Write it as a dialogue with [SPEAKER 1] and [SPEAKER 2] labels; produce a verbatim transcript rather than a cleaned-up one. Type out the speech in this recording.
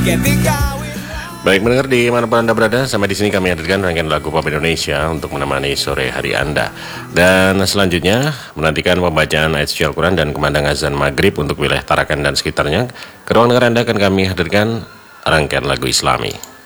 [SPEAKER 1] Baik mendengar di manapun Anda berada, sampai di sini kami hadirkan rangkaian lagu pop Indonesia untuk menemani sore hari Anda. Dan selanjutnya menantikan pembacaan ayat suci Al-Quran dan kumandang azan maghrib untuk wilayah Tarakan dan sekitarnya. Ke ruang dengar Anda akan kami hadirkan rangkaian lagu Islami.